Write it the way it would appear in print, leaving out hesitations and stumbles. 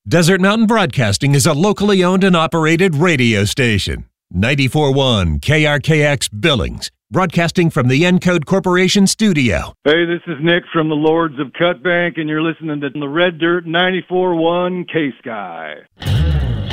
Desert Mountain Broadcasting is a locally owned and operated radio station. 94.1 KRKX Billings, broadcasting from the Encode Corporation studio. Hey, this is Nick from the Lords of Cutbank, and you're listening to the Red Dirt 94.1 K-Sky.